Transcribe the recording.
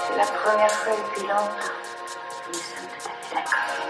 C'est la première fois depuis longtemps que nous sommes tout à fait d'accord.